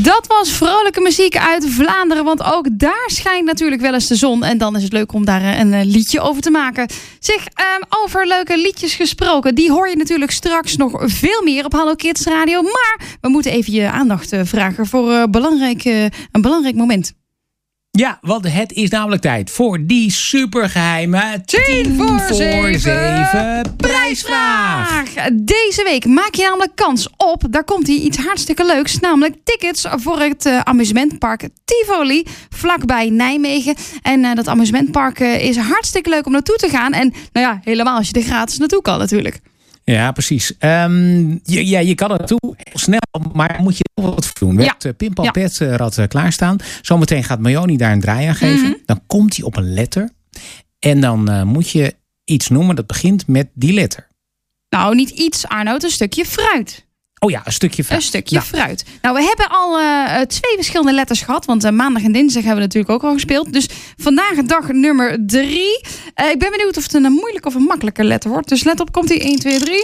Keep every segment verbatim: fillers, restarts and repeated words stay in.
Dat was vrolijke muziek uit Vlaanderen, want ook daar schijnt natuurlijk wel eens de zon. En dan is het leuk om daar een liedje over te maken. Zeg, um, over leuke liedjes gesproken, die hoor je natuurlijk straks nog veel meer op Hallo Kids Radio. Maar we moeten even je aandacht vragen voor uh, belangrijk, uh, een belangrijk moment. Ja, want het is namelijk tijd voor die supergeheime tien voor zeven prijsvraag. Deze week maak je namelijk kans op, daar komt hij, iets hartstikke leuks. Namelijk tickets voor het uh, amusementpark Tivoli, vlakbij Nijmegen. En uh, dat amusementpark uh, is hartstikke leuk om naartoe te gaan. En nou ja, helemaal als je er gratis naartoe kan natuurlijk. Ja, precies. Um, je, ja, je kan er naartoe snel, maar moet je er wat voor doen. We ja. hebben het Pimpalpet-rad uh, klaarstaan. Zometeen gaat Maioni daar een draai aan geven. Mm-hmm. Dan komt hij op een letter. En dan uh, moet je iets noemen dat begint met die letter. Nou, niet iets, Arnoud, een stukje fruit. Oh ja, een stukje fruit. Een stukje nou. fruit. Nou, we hebben al uh, twee verschillende letters gehad. Want uh, maandag en dinsdag hebben we natuurlijk ook al gespeeld. Dus vandaag dag nummer drie. Uh, ik ben benieuwd of het een moeilijke of een makkelijke letter wordt. Dus let op, komt ie. één, twee, drie.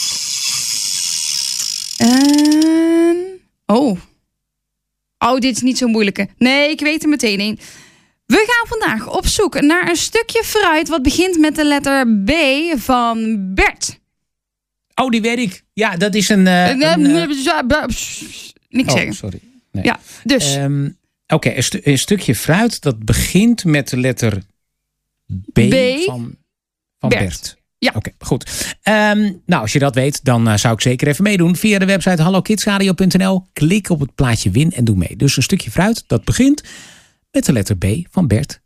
En... Oh. Oh, dit is niet zo moeilijke. Nee, ik weet er meteen een. We gaan vandaag op zoek naar een stukje fruit wat begint met de letter B van Bert. Oh, die weet ik. Ja, dat is een... Uh, een uh... Niks oh, zeggen. sorry. Nee. Ja, dus. Um, Oké, okay, een, stu- een stukje fruit dat begint met de letter B, B van, van Bert. Bert. Ja. Oké, okay, goed. Um, nou, als je dat weet, dan uh, zou ik zeker even meedoen. Via de website hallo kids radio punt n l. Klik op het plaatje win en doe mee. Dus een stukje fruit dat begint met de letter B van Bert.